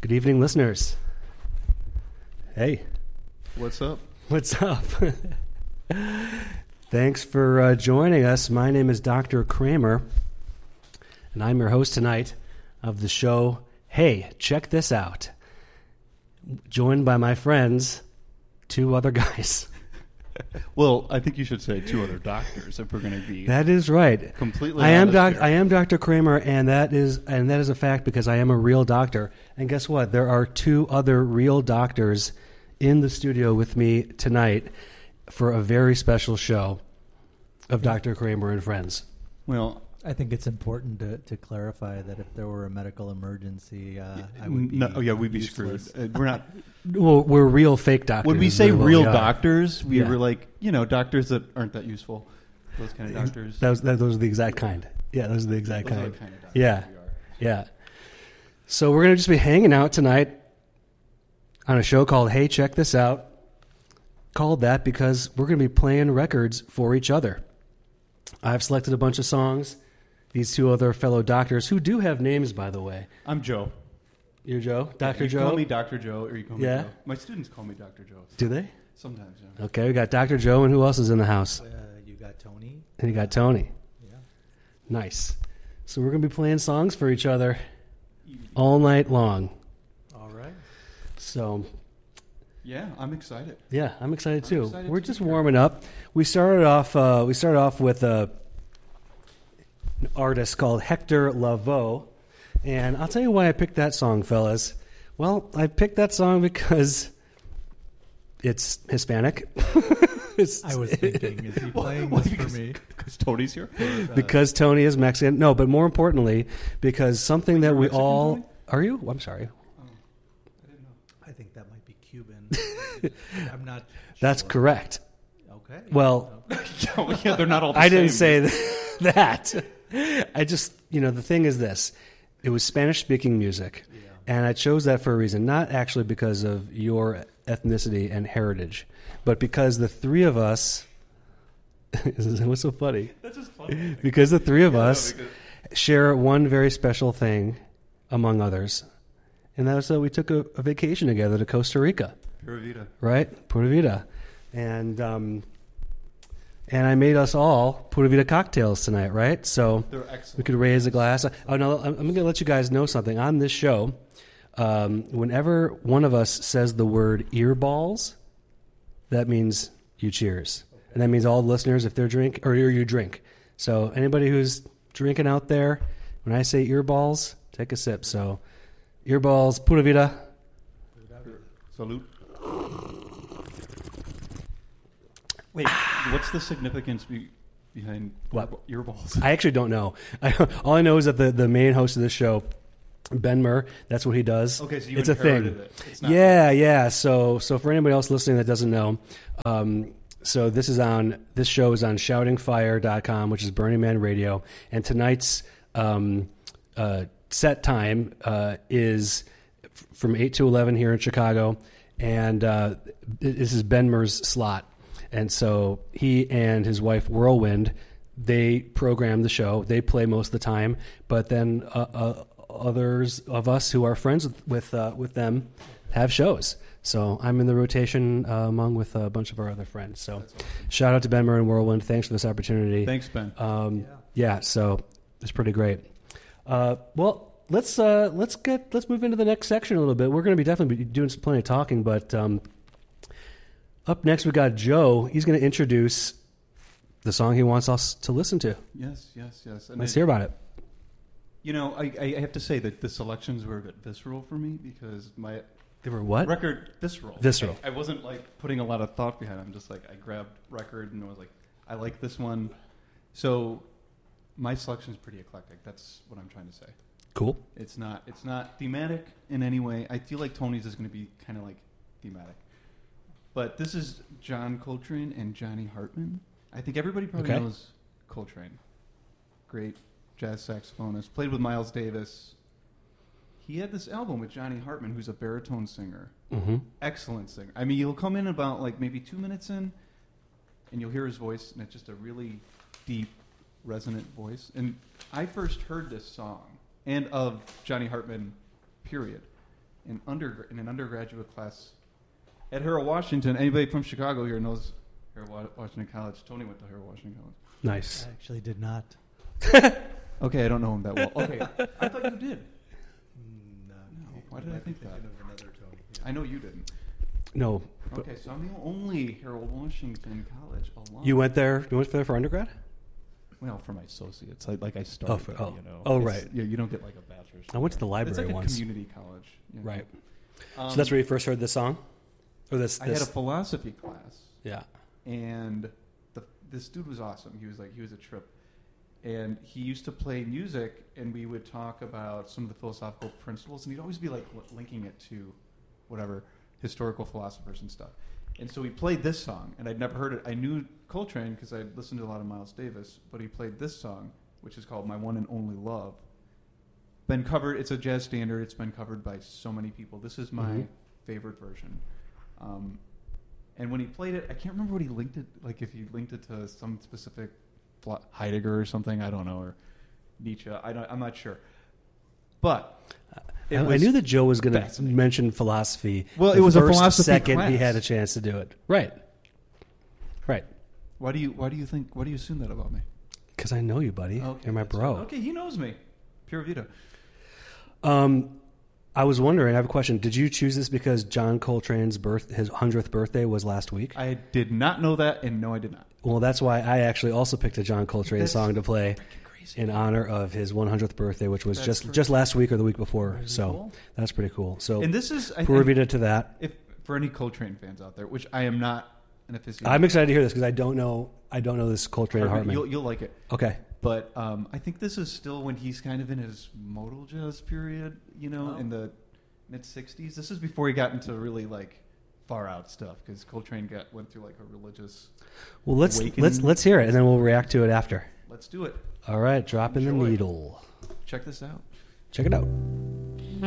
Good evening, listeners. Hey. What's up? What's up? Thanks for joining us. My name is Dr. Kramer, and I'm your host tonight of the show, Hey, Check This Out. Joined by my friends, two other guys. Well, I think you should say two other doctors if we're going to be. That is right. Completely. I am Dr. Kramer, and that is a fact because I am a real doctor. And guess what? There are two other real doctors in the studio with me tonight for a very special show of Dr. Kramer and Friends. Well, I think it's important to clarify that if there were a medical emergency, I would be we'd be useless. screwed. We're not. Well, we're real fake doctors. When we say real doctors, doctors, we were like, doctors that aren't that useful. Those kind of doctors. Those are the exact kind. Yeah, those are the exact kind. Are the kind of doctors yeah, we are. yeah. So we're going to just be hanging out tonight on a show called Hey, Check This Out. Called that because we're going to be playing records for each other. I've selected a bunch of songs. These two other fellow doctors, who do have names, by the way. I'm Joe. You're Joe? Dr. You Joe? call me Dr. Joe, or you call me Yeah? Joe. My students call me Dr. Joe. Do they? Sometimes, yeah. Okay, we got Dr. Joe, and who else is in the house? You got Tony. And you got Tony. Yeah. Nice. So we're going to be playing songs for each other all night long. All right. So, Yeah, I'm excited. yeah, I'm excited too. excited We're to just be here. warming up. We started off with an artist called Hector Lavoe, and I'll tell you why I picked that song, fellas. Well, I picked that song because it's Hispanic. I was thinking, is he playing this for me? Because Tony's here. Because Tony is Mexican. No, but more importantly, because something that we Mexican, all... Tony? Are you? I'm sorry. I didn't know. I think that might be Cuban. I'm not sure. That's correct. Okay. Well, Yeah, they're not all the I didn't same. say that. I just, the thing is this. It was Spanish-speaking music, and I chose that for a reason, not actually because of your ethnicity and heritage, but because the three of us... What's so funny? That's just funny. Because the three of us because- share one very special thing, among others, and that was that we took a vacation together to Costa Rica, Pura Vida. right? Pura Vida. And I made us all Pura Vida cocktails tonight, right? So They're we excellent. could raise a glass. Oh, no, I'm going to let you guys know something. On this show, whenever one of us says the word earballs, that means you cheers. And that means all the listeners, if they're drink, or you drink. So anybody who's drinking out there, when I say earballs, take a sip. So earballs, Pura Vida. Salute. Wait, what's the significance behind What? earballs? I actually don't know. All I know is that the main host of this show, Ben Murr, that's what he does. Okay, so you it's a thing. inherited it. It's not Yeah. So for anybody else listening that doesn't know, so this show is on shoutingfire.com, which is Burning Man Radio, and tonight's set time is from 8 to 11 here in Chicago, and this is Ben Murr's slot. And so he and his wife, Whirlwind, they program the show. They play most of the time, but then others of us who are friends with them have shows. So I'm in the rotation along with a bunch of our other friends. So shout out to Ben Murr and Whirlwind. Thanks for this opportunity. Thanks, Ben. Yeah, so it's pretty great. Well, let's move into the next section a little bit. We're going to be definitely doing plenty of talking, but up next we got Joe. He's going to introduce the song he wants us to listen to. Yes. And Let's hear about it. I have to say that the selections were a bit visceral for me because my They were what? record visceral. Visceral. I wasn't like putting a lot of thought behind it. I'm just like I grabbed record and I was like, I like this one. So my selection is pretty eclectic. That's what I'm trying to say. Cool. It's not thematic in any way. I feel like Tony's is going to be kind of like thematic. But this is John Coltrane and Johnny Hartman. I think everybody probably Okay. knows Coltrane. Great jazz saxophonist. Played with Miles Davis. He had this album with Johnny Hartman, who's a baritone singer. Mm-hmm. Excellent singer. I mean, he'll come in about like maybe 2 minutes in, and you'll hear his voice, and it's just a really deep, resonant voice. And I first heard this song, and of Johnny Hartman, period, in an undergraduate class at Harold Washington. Anybody from Chicago here knows Harold Washington College. Tony went to Harold Washington College. Nice. I actually did not. Okay, I don't know him that well. Okay, I thought you did. No. Why did I think that? Of another Tony. Yeah. I know you didn't. No. but Okay, so I'm the only Harold Washington College alum. You went there? You went there for undergrad? Well, for my associates, like I started. for- there, oh. you know. Oh, It's- right. Yeah, you don't get like a bachelor's. I went to the It's library like a once. community college. you know. Right. Um, So that's where you first heard this song? Or this? I had a philosophy class, yeah. and this dude was awesome. He was a trip, and he used to play music, and we would talk about some of the philosophical principles, and he'd always be like linking it to whatever historical philosophers and stuff. And so he played this song, and I'd never heard it. I knew Coltrane because I'd listened to a lot of Miles Davis, but he played this song, which is called "My One and Only Love." Been covered. It's a jazz standard. It's been covered by so many people. This is my favorite version. And when he played it, I can't remember what he linked it. Like if he linked it to some specific Heidegger or something, I don't know, or Nietzsche. I'm not sure. But I knew that Joe was going to fascinating. mention philosophy. Well, the it was a first philosophy second he class. had a chance to do it. Right. Right. Why do you assume that about me? Because I know you, buddy. Okay, You're my that's bro. fine. Okay, he knows me. Pure Vita. I was wondering, I have a question. Did you choose this because John Coltrane's his 100th birthday was last week? I did not know that, and no, I did not. Well, that's why I actually also picked a John Coltrane That's song to play crazy. in honor of his 100th birthday, which was That's just last week or the week before. Pretty So cool. that's pretty cool. So And this is, I Pura think, Vida to that. if for any Coltrane fans out there, which I am not an aficionado. I'm excited to hear this because I don't know this Coltrane Hartman. You'll like it. Okay. But I think this is still when he's kind of in his modal jazz period, in the mid '60s. This is before he got into really like far out stuff because Coltrane went through like a religious. Well, let's awakening. hear it and then we'll react to it after. Let's do it. All right, drop in the Enjoy. needle. Check this out. Check it out.